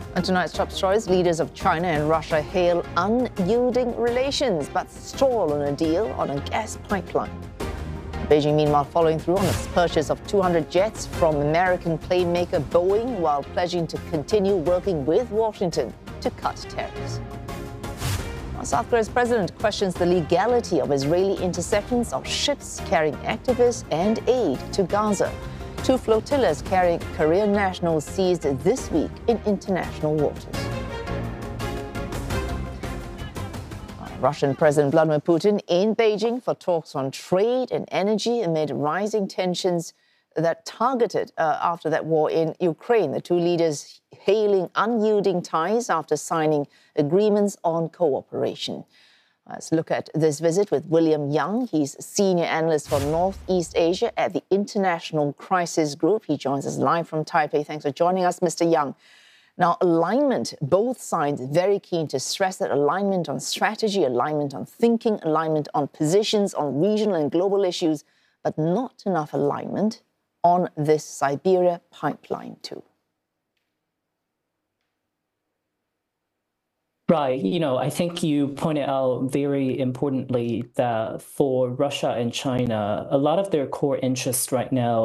And tonight's top stories, leaders of China and Russia hail unyielding relations but stall on a deal on a gas pipeline. Beijing, meanwhile, following through on its purchase of 200 jets from American plane maker Boeing while pledging to continue working with Washington to cut tariffs. South Korea's president questions the legality of Israeli interceptions of ships carrying activists and aid to Gaza. 2 flotillas carrying Korean nationals seized this week in international waters. Russian President Vladimir Putin in Beijing for talks on trade and energy amid rising tensions that targeted after that war in Ukraine. The 2 leaders hailing unyielding ties after signing agreements on cooperation. Let's look at this visit with William Young. He's senior analyst for Northeast Asia at the International Crisis Group. He joins us live from Taipei. Thanks for joining us, Mr. Young. Now, alignment, both sides very keen to stress that alignment on strategy, alignment on thinking, alignment on positions on regional and global issues, but not enough alignment on this Siberia pipeline too. Right. I think you pointed out very importantly that for Russia and China, a lot of their core interests right now